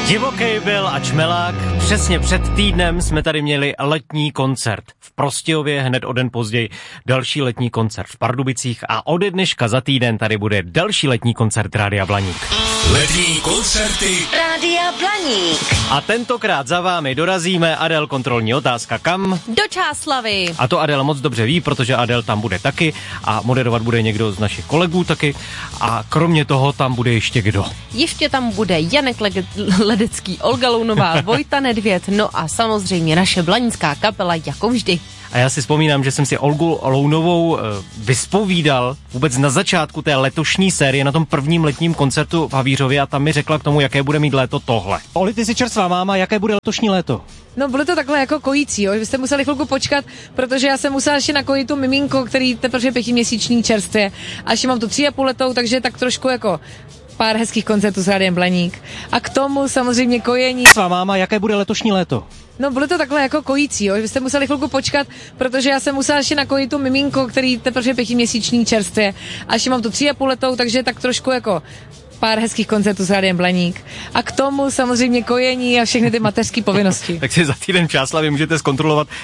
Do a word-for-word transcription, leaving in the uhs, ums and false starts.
Divoký byl a čmelák. Přesně před týdnem jsme tady měli letní koncert v Prostějově, hned o den později další letní koncert v Pardubicích a ode dneška za týden tady bude další letní koncert Rádia Blaník. Letní koncerty Rádia Blaník. A tentokrát za vámi dorazíme. Adel, kontrolní otázka, kam? Do Čáslavy. A to Adel moc dobře ví, protože Adel tam bude taky a moderovat bude někdo z našich kolegů taky. A kromě toho tam bude ještě kdo? Ještě tam bude Janek Leg- Ledecký, Olga Lounová, Vojta Nedvěd, no a samozřejmě naše blanícká kapela jako vždy. A já si vzpomínám, že jsem si Olgu Lounovou e, vyspovídal vůbec na začátku té letošní série na tom prvním letním koncertu v Havířově a tam mi řekla k tomu, jaké bude mít léto tohle. Oli, ty jsi čerstvá máma, jaké bude letošní léto? No, bylo to takhle jako kojící, jo. Vy jste museli chvilku počkat, protože já jsem musela ještě nakojit tu miminko, který teprve pětiměsíční čerstvě. A ještě mám tu tři a půl letou, takže tak trošku jako pár hezkých koncertů s Rádiem Blaník. A k tomu samozřejmě kojení. Svá máma, jaké bude letošní léto? No, bylo to takhle jako kojící, jo. Vy jste museli chvilku počkat, protože já jsem musela ještě nakojit tu miminko, který teprve pětiměsíční čerstvě. A ještě mám tu tři a půl letou, takže tak trošku jako pár hezkých koncertů s Rádiem Blaník. A k tomu samozřejmě kojení a všechny ty mateřské povinnosti. Tak si za týden v Čáslavě můžete zkontrolovat,